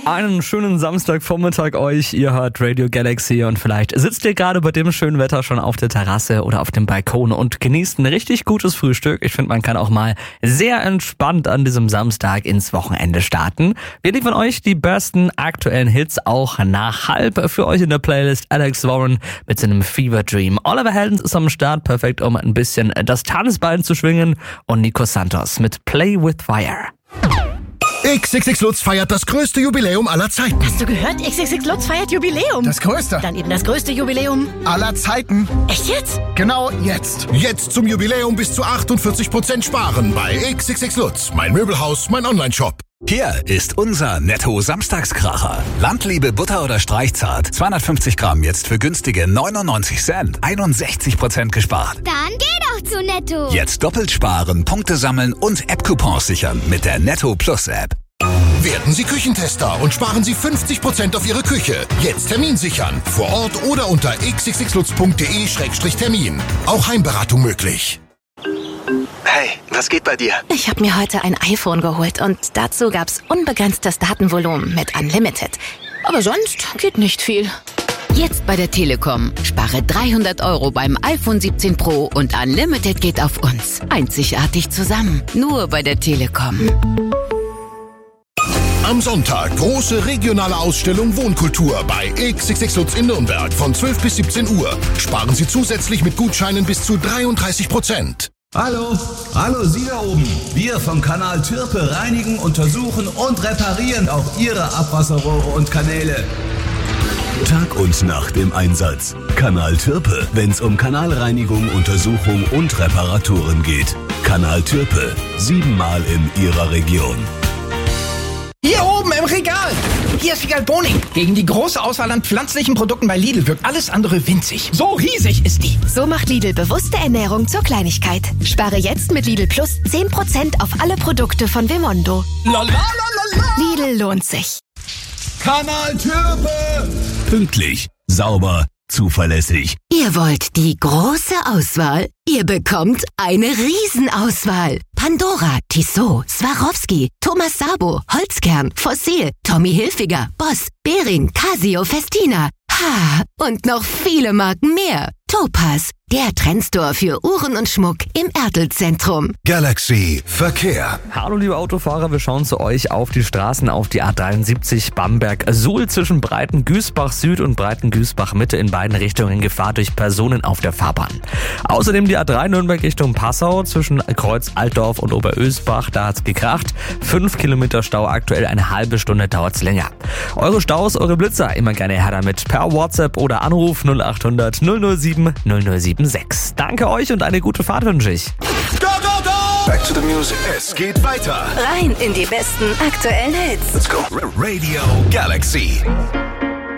Einen schönen Samstagvormittag euch. Ihr hört Radio Galaxy und vielleicht sitzt ihr gerade bei dem schönen Wetter schon auf der Terrasse oder auf dem Balkon und genießt ein richtig gutes Frühstück. Ich finde, man kann auch mal sehr entspannt an diesem Samstag ins Wochenende starten. Wir liefern euch die besten aktuellen Hits auch nach halb für euch in der Playlist. Alex Warren mit seinem Fever Dream. Oliver Heldens ist am Start, perfekt, um ein bisschen das Tanzbein zu schwingen. Und Nico Santos mit Play with Fire. XXX Lutz feiert das größte Jubiläum aller Zeiten. Hast du gehört? XXX Lutz feiert Jubiläum. Das größte. Dann eben das größte Jubiläum aller Zeiten. Echt jetzt? Genau jetzt. Jetzt zum Jubiläum bis zu 48% sparen bei XXX Lutz. Mein Möbelhaus, mein Onlineshop. Hier ist unser Netto-Samstagskracher. Landliebe Butter oder Streichzart. 250 Gramm jetzt für günstige 99 Cent. 61% gespart. Dann geh doch zu Netto. Jetzt doppelt sparen, Punkte sammeln und App-Coupons sichern mit der Netto Plus App. Werden Sie Küchentester und sparen Sie 50% auf Ihre Küche. Jetzt Termin sichern. Vor Ort oder unter xxxlutz.de/termin. Auch Heimberatung möglich. Hey, was geht bei dir? Ich habe mir heute ein iPhone geholt und dazu gab's unbegrenztes Datenvolumen mit Unlimited. Aber sonst geht nicht viel. Jetzt bei der Telekom. Spare 300 € beim iPhone 17 Pro und Unlimited geht auf uns. Einzigartig zusammen. Nur bei der Telekom. Am Sonntag große regionale Ausstellung Wohnkultur bei XXX Lutz in Nürnberg von 12 bis 17 Uhr. Sparen Sie zusätzlich mit Gutscheinen bis zu 33%. Hallo, Sie da oben. Wir vom Kanal Türpe reinigen, untersuchen und reparieren auch Ihre Abwasserrohre und Kanäle. Tag und Nacht im Einsatz. Kanal Türpe, wenn's um Kanalreinigung, Untersuchung und Reparaturen geht. Kanal Türpe, 7-mal in Ihrer Region. Hier oben im Regal. Hier ist Regal Boning. Gegen die große Auswahl an pflanzlichen Produkten bei Lidl wirkt alles andere winzig. So riesig ist die. So macht Lidl bewusste Ernährung zur Kleinigkeit. Spare jetzt mit Lidl Plus 10% auf alle Produkte von Vimondo. Lidl lohnt sich. Kanal Türpe. Pünktlich, sauber, zuverlässig. Ihr wollt die große Auswahl? Ihr bekommt eine Riesenauswahl. Pandora, Tissot, Swarovski, Thomas Sabo, Holzkern, Fossil, Tommy Hilfiger, Boss, Behring, Casio, Festina. Und noch viele Marken mehr. Topaz, der Trendstore für Uhren und Schmuck im Ertel-Zentrum. Galaxy Verkehr. Hallo liebe Autofahrer, wir schauen zu euch auf die Straßen, auf die A73 Bamberg-Suhl zwischen Breitengüßbach Süd und Breitengüßbach Mitte in beiden Richtungen Gefahr durch Personen auf der Fahrbahn. Außerdem die A3 Nürnberg Richtung Passau zwischen Kreuz Altdorf und Oberösbach, da hat's gekracht. 5 Kilometer Stau aktuell, eine halbe Stunde dauert's länger. Eure Staus, eure Blitzer, immer gerne her damit per WhatsApp oder Anruf 0800 007 0076. Danke euch und eine gute Fahrt wünsche ich. Go, go, go! Back to the music. Es geht weiter. Rein in die besten aktuellen Hits. Let's go. Radio Galaxy.